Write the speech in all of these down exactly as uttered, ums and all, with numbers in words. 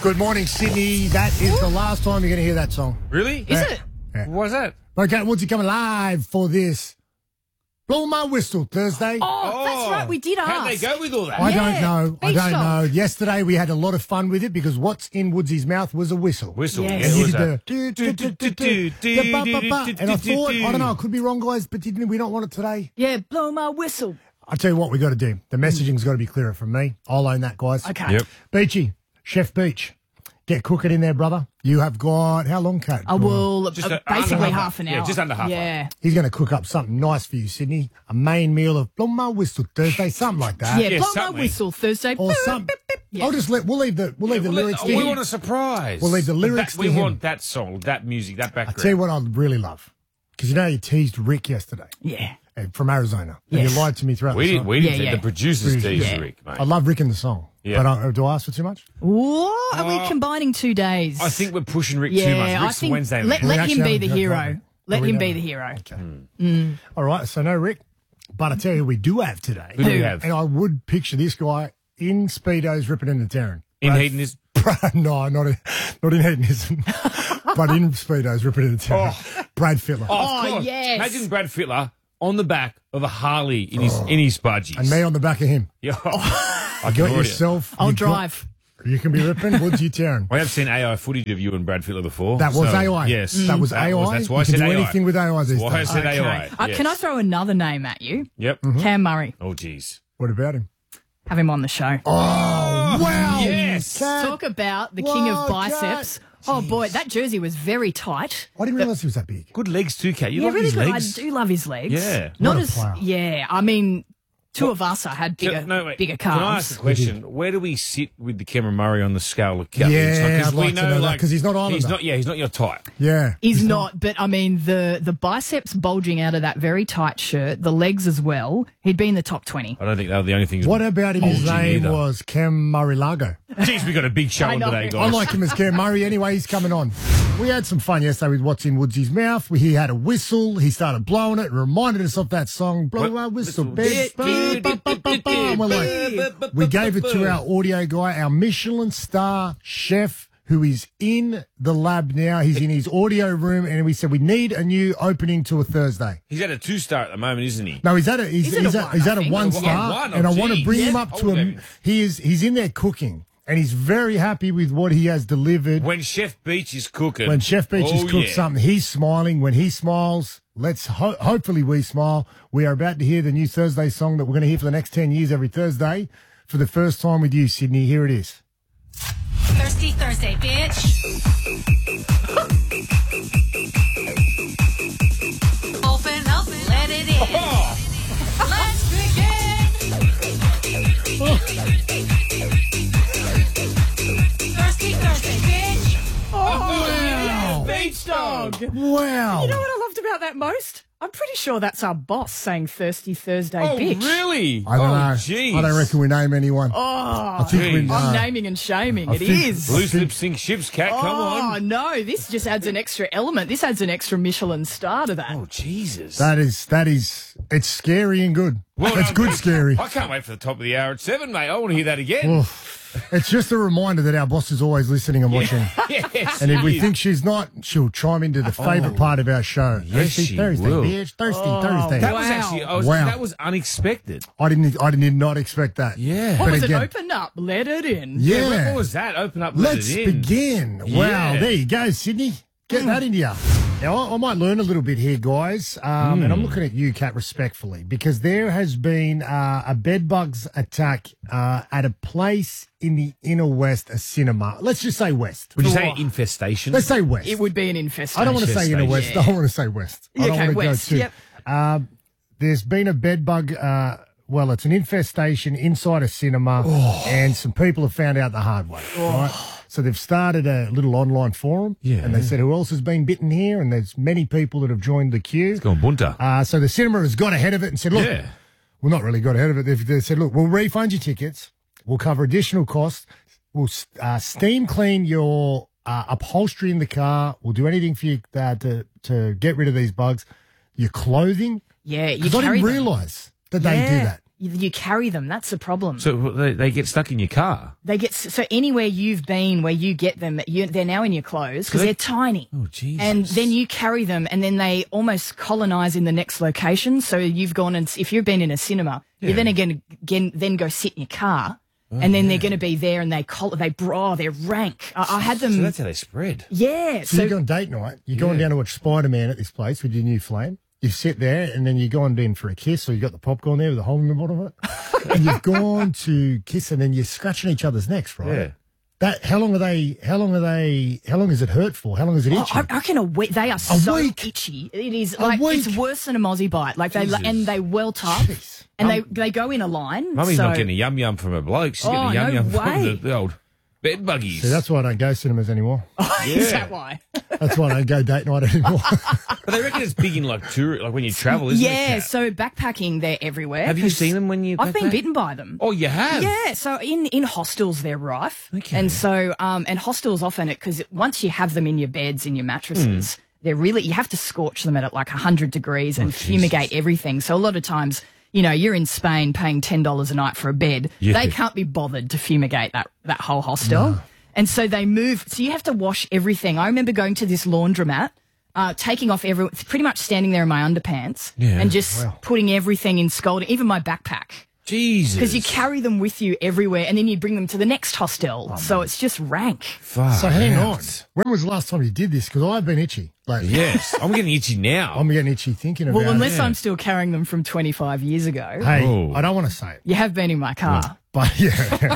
Good morning, Sydney. That is the last time you're going to hear that song. Really? Is Yeah. it? Yeah. What's that? Okay, Woodsy coming live for this Blow My Whistle Thursday. Oh, that's right. We did ask. How'd they go with all that? I yeah, don't know. I beach don't dog. know. Yesterday we had a lot of fun with it because what's in Woodsy's mouth was a whistle. Whistle. Yes. Yeah, And it you was did a- the do, do, do, do, do, the ba, ba, ba. And I thought, I don't know, it could be wrong, guys, but didn't we not want it today? Yeah, blow my whistle. I'll tell you what we got to do. The messaging's got to be clearer from me. I'll own that, guys. Okay. Yep. Beachy, Chef Beach, get cooking in there, brother. You have got, how long, Kat? I will, Just uh, a- basically under half an hour. Yeah, just under half an Yeah. He's going to cook up something nice for you, Sydney. A main meal of Blow My Whistle Thursday, something like that. Yeah, Yeah, blow my something. whistle Thursday. Or something. I'll just let, we'll leave the, we'll leave the Well, lyrics let- to we him. want a surprise. We'll leave the But lyrics that, to We him. want that song, that music, that background. I'll tell you what I'd really love. Because you know you teased Rick yesterday Yeah. uh, from Arizona. And Yes. you lied to me throughout we the didn't. song. We didn't. Yeah, think yeah. The producers Yeah. teased Yeah. Rick, mate. I love Rick in the song. Yeah. But uh, do I ask for too much? What? Are we Uh, combining two days? I think we're pushing Rick yeah, too much. I Rick's think Wednesday. let, night. let actually him be haven't the heard hero. from him. Let Oh, we him know. be the hero. Okay. All right, so no Rick. But I tell you who we do have today. Who do we Who? have? And I would picture this guy in Speedos ripping into tearing. In Brad- hedonism. no, not in, not in hedonism, but in Speedos ripping into tearing. Brad Fittler. Oh, Oh, of course. yes. Imagine Brad Fittler on the back of a Harley in his in his budgies. And me on the back of him. Yeah. I You can got already- yourself. I'll you got- drive. you can be ripping. Woods, you tearing. I have seen A I footage of you and Brad Fittler before. That was so, A I. Yes. That was A I. That's why I You said can do A I. anything with A I these That's why I days. said Okay. A I. Uh, yes. Can I throw another name at you? Yep. Mm-hmm. Cam Murray. Oh, jeez. What about him? Have him on the show. Oh, wow. yes. Cat. Talk about the king Whoa, of biceps. Oh, boy, that jersey was very tight. I didn't realise he was that big. Good legs too, Kat. You yeah, love really his good. legs. I do love his legs. Yeah. Not What a as, player. yeah, I mean, two of us I had bigger, Can- no, wait. bigger Can I ask calves. a question? Where do we sit with the Cameron Murray on the scale of Kelly? Yeah, I'd like to know that, 'cause he's not He's Islander. not. Yeah, he's not your type. Yeah. He's not, but I mean, the, the biceps bulging out of that very tight shirt, the legs as well, he'd be in the top twenty. I don't think they were the only things. What about him? His bulging name either. was Cam Murray Lago. Jeez, we got a big show I on know. today, I guys. like him as Cam Murray anyway. He's coming on. We had some fun yesterday with what's in Woodsy's mouth. We, he had a whistle. He started blowing it. It reminded us of that song, Blow What? My Whistle. Whistle. Ba- ba- ba- ba- ba. And we're like, we gave it to our audio guy, our Michelin star chef, who is in the lab now. He's in his audio room, and we said we need a new opening to a Thursday. He's at a two star at the moment, isn't he? No, he's at a he's, He's at a he's, at, one, he's I at a think. one Yeah. star, One, oh, and I want to geez. bring him Yeah. up to Oh, him. David. He is he's in there cooking, and he's very happy with what he has delivered. When Chef Beach is cooking. When Chef Beach has oh, cooked yeah. something, he's smiling. When he smiles, let's ho- hopefully we smile. We are about to hear the new Thursday song that we're going to hear for the next ten years every Thursday. For the first time with you, Sydney, here it is. Thirsty Thursday, bitch. Open up, let it in. Let's begin. Thirsty Thursday, bitch. Oh, beach dog. Wow. You know what I loved about that most? I'm pretty sure that's our boss saying Thirsty Thursday, Oh, bitch. really? I don't oh, know. Jeez. I don't reckon we name anyone. Oh, I think we geez. know. I'm naming and shaming. I It think- is. Loose lip sync ships, Cat. Come Oh, on. no, this just adds an extra element. This adds an extra Michelin star to that. Oh, Jesus. That is that is it's scary and good. Well, it's no, good scary. I can't wait for the top of the hour at seven, mate. I want to hear that again. Oof. It's just a reminder that our boss is always listening and watching. Yes. And if we he is. think she's not, she'll chime into the favourite part of our show. Yes, Thirsty she Thursday, will. bitch. Thirsty Oh, Thursday. That was Wow. actually, I was, Wow. that was unexpected. I didn't. I did not expect that. Yeah. What But was again, it? Open up, let it in. Yeah. What, what was that? Open up, let Let's it in. begin. Wow. Yeah. There you go, Sydney. Get that into you. Now, I, I might learn a little bit here, guys. Um, And I'm looking at you, Kat, respectfully, because there has been uh, a bedbugs attack uh, at a place in the inner west, a cinema. Let's just say west. Would you say Oh. infestation? Let's say west. It would be an infestation. I don't want to say inner west. Infestation. I want to say west. I don't Okay, want to west, go too. yep. Um, there's been a bed bug. Uh, well, it's an infestation inside a cinema, Oh. and some people have found out the hard way. Right. So they've started a little online forum, Yeah. and they said who else has been bitten here, and there's many people that have joined the queue. Go on, bunter. Uh, so the cinema has got ahead of it and said, look, Yeah. well, not really got ahead of it. They've, they said, look, we'll refund your tickets. We'll cover additional costs. We'll uh, steam clean your uh, upholstery in the car. We'll do anything for you uh, to, to get rid of these bugs. Your clothing. Yeah, you Because I carry didn't them. realise that they yeah. do that. You, you carry them. That's the problem. So they, they get stuck in your car. They get so anywhere you've been where you get them, you, they're now in your clothes because they- they're tiny. Oh, Jesus. And then you carry them, and then they almost colonize in the next location. So you've gone and if you've been in a cinema, you're then again, again then go sit in your car, Oh, and then they're going to be there, and they col- they bro, they're rank. I, I had them. So that's how they spread. yeah. So, So you go on date night, you're going down to watch Spider-Man at this place with your new flame. You sit there and then you're going in for a kiss, or you got the popcorn there with a hole in the bottom of it. And you've gone to kiss and then you're scratching each other's necks, right? Yeah. That how long are they how long are they how long is it hurtful? How long is it Oh, itchy? I I reckon a week. They are so week? itchy. It is A like week? it's worse than a mozzie bite. Like they Jesus. and they welt up, Jeez. and they they go in a line. Mummy's so, not getting a yum yum from a bloke. She's Oh, getting a yum no yum from way. the, the old bed buggies. See, that's why I don't go cinemas anymore. Is that why? That's why I don't go date night anymore. But they reckon it's big in like tour, like when you travel, isn't it? Yeah. Kat? So backpacking, they're everywhere. Have you 'cause seen them when you? I've been backpack? bitten by them. Oh, you have. Yeah, so in, in hostels they're rife, Okay. and so um and hostels often it because once you have them in your beds in your mattresses, they're really you have to scorch them at like hundred degrees and fumigate everything. So a lot of times, you know, you're in Spain paying ten dollars a night for a bed, Yeah. they can't be bothered to fumigate that that whole hostel, and so they move. So you have to wash everything. I remember going to this laundromat. Uh, taking off every, pretty much standing there in my underpants Yeah. and just Wow. putting everything in scalding, even my backpack. Jesus. Because you carry them with you everywhere, and then you bring them to the next hostel. so it's just rank. Fuck So hang out. on. When was the last time you did this? Because I've been itchy. Like Yes, I'm getting itchy now. I'm getting itchy thinking about Well, unless it. I'm still carrying them from twenty-five years ago. Hey, Oh. I don't want to say it. You have been in my car. But yeah,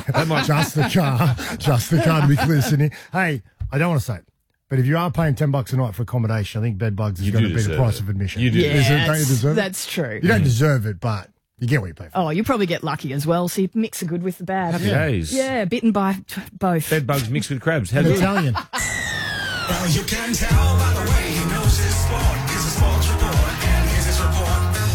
just the car, just the car to be clear, Sydney. Hey, I don't want to say it, but if you are paying ten bucks a night for accommodation, I think bed bugs is You going do to be the deserve price it. of admission. You do. Yeah, Is it, don't you that's, deserve it? that's true. You don't deserve it, but you get what you pay for. Oh, you probably get lucky as well. So you mix the good with the bad. Happy days. Yeah, bitten by t- both. Bed bugs mixed with crabs. How An do you? Italian. Well, you can tell by the way he knows his sport. It's a sports report, and here's his report.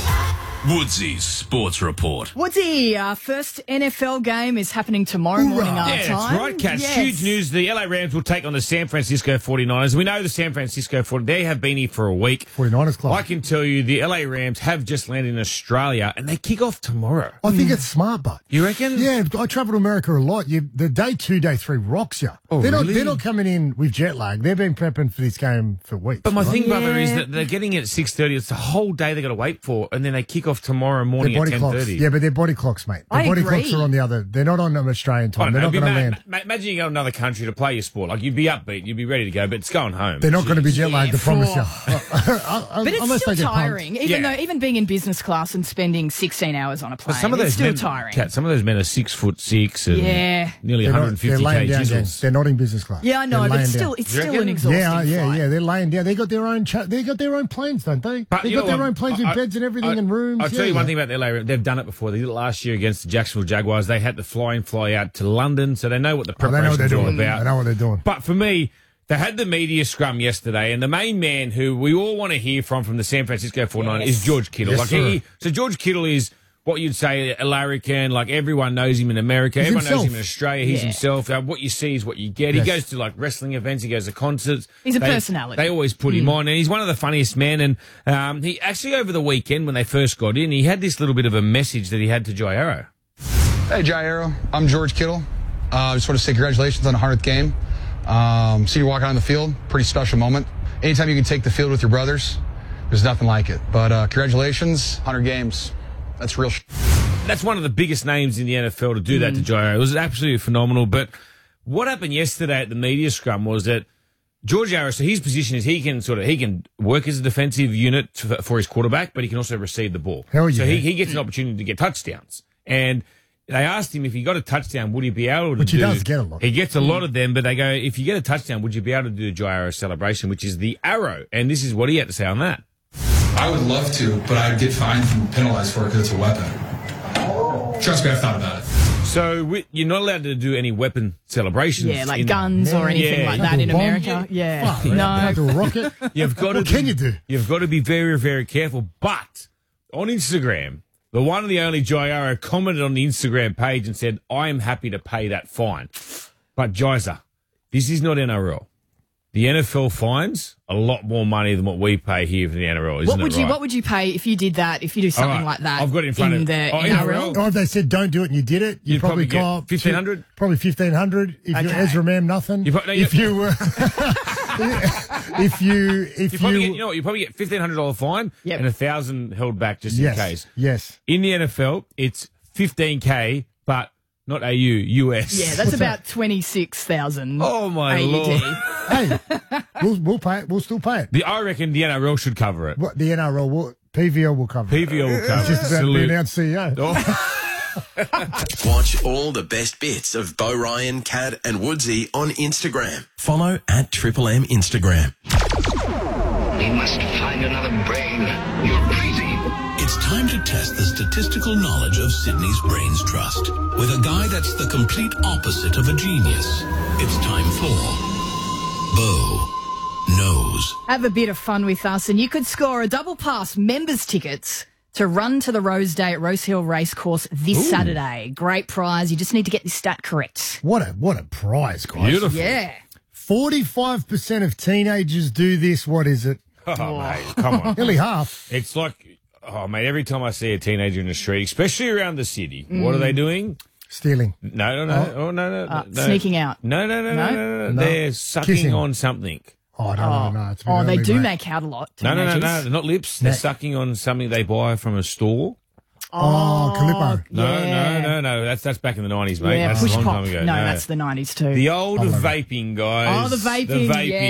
Woodsy's Sports Report. Woodsy, our first N F L game is happening tomorrow morning our Yeah, time. that's right, Kat. Yes. Huge news. The L A Rams will take on the San Francisco forty-niners. We know the San Francisco forty-niners, they have been here for a week. forty-niners club. I can tell you the L A Rams have just landed in Australia and they kick off tomorrow. I think it's smart, but You reckon? yeah, I travel to America a lot. You, the day two, day three rocks you. Oh, they're not. really? They're not coming in with jet lag. They've been prepping for this game for weeks. But my right? thing, brother, is Yeah. that they're getting it at six thirty. It's the whole day they got to wait for, and then they kick off tomorrow morning Their body at ten clocks. thirty. Yeah, but their body clocks, mate. Their I body agree. clocks are on the other. They're not on Australian time. They're not going to land. Ma- imagine you go to another country to play your sport. Like you'd be upbeat, you'd be ready to go, but it's going home. They're not going to be jet lagged. I Yeah, promise for- you. But it's still tiring, even Yeah. though even being in business class and spending sixteen hours on a plane, But some of those it's still men, tiring. Kat, some of those men are six foot six and Yeah. nearly They're, one not, hundred they're fifty laying k down, gang. jizzles. They're not in business class. Yeah, I know, They're but laying it's down. still it's You still reckon? an exhausting Yeah, yeah, flight. yeah. They're laying down. They got their own. Cha- they got their own planes, don't they? But They you got know their what? own planes I- with beds and everything I- and rooms. I'll tell Yeah, you one yeah. thing about the L A. They've done it before. They did it last year against the Jacksonville Jaguars. They had to fly in, fly out to London, so they know what the Oh, they know what they're preparation's all doing. about. They know what they're doing. But for me, they had the media scrum yesterday, and the main man who we all want to hear from from the San Francisco forty-niners is George Kittle. Yes, like sir. he, so George Kittle is what you'd say a larrican. Like everyone knows him in America, He's everyone knows himself. him in Australia. He's Yeah. himself. Uh, what you see is what you get. Yes. He goes to like wrestling events. He goes to concerts. He's a They- personality. They always put him on, and he's one of the funniest men. And um, he actually over the weekend when they first got in, he had this little bit of a message that he had to Jairo. Hey, Jairo. I'm George Kittle. Uh, I just want to say congratulations on the hundredth game. Um, see you walking on the field. Pretty special moment. Anytime you can take the field with your brothers, there's nothing like it. But uh, congratulations, one hundred games. That's real sh- That's one of the biggest names in the N F L to do that to Jairo. It was absolutely phenomenal. But what happened yesterday at the media scrum was that George Harris, so his position is he can sort of he can work as a defensive unit for, for his quarterback, but he can also receive the ball. Hell So yeah. he, he gets an opportunity to get touchdowns. And they asked him if he got a touchdown, would he be able to Which he do? does get a lot. He gets a lot of them, but they go, if you get a touchdown, would you be able to do the Jairo celebration, which is the arrow? And this is what he had to say on that. I would love to, but I'd get fined and penalized for it because it's a weapon. Trust me, I've thought about it. So we, you're not allowed to do any weapon celebrations. Yeah, like in- guns or anything Yeah. like that in Double bomb? America. Yeah, Fuck, no. do a rocket. You've got to. What can you do? You've got to be very, very careful. But on Instagram, the one and the only Jairo commented on the Instagram page and said, "I am happy to pay that fine." But Jiza, this is not N R L. the N F L fines a lot more money than what we pay here for the N R L, isn't What it would you right? What would you pay if you did that? If you do something right, like that, I've got it in front of- the oh, N R L. N R L? Or if they said don't do it and you did it, you'd, You'd probably, probably get cop fifteen hundred? Probably fifteen hundred. If you're Okay. Ezra Mam, nothing. You pro- no, you- if you were, if you, if You probably you, get, you know what? You probably get fifteen hundred dollar fine Yep. and a thousand held back just yes, in case. yes. In the N F L, it's fifteen k, but not A U, U S. Yeah, that's about twenty six thousand. Oh, my A U D. Lord. Hey, we'll we'll pay it. We'll still pay it. The I reckon the N R L should cover it. What the N R L will, P V L will cover. P it. V L will cover Just it. about to be Salute. announced C E O. Oh. Watch all the best bits of Bo Ryan, Cad, and Woodsy on Instagram. Follow at Triple M Instagram. We must find another brain. You're crazy. It's time to test the statistical knowledge of Sydney's Brains Trust with a guy that's the complete opposite of a genius. It's time for Bo Knows. Have a bit of fun with us, and you could score a double pass members tickets to run to the Rose Day at Rose Hill Racecourse this Saturday. Great prize. You just need to get this stat correct. What a what a prize, guys! Beautiful. Yeah. Forty-five percent of teenagers do this. What is it? Oh, mate, come on. Nearly half. It's like, oh, mate, every time I see a teenager in the street, especially around the city, what are they doing? Stealing. No, no, no. Oh, no, no, Uh, no. sneaking out. No, no, no, no, No? no, no. no. No. They're sucking Kissing. on something. Oh, I don't know. No, it's a bit Oh, they early, do mate. make out a lot. No, no, no, teenagers. no. They're not lips. They're Neck. sucking on something they buy from a store. Oh, Calippo. No, Yeah. no, no, no. That's that's back in the nineties, mate. Yeah, that's push a long pop. time ago. No, that's the nineties too. the old I love it. vaping, guys. Oh, the vaping, The vaping. yeah.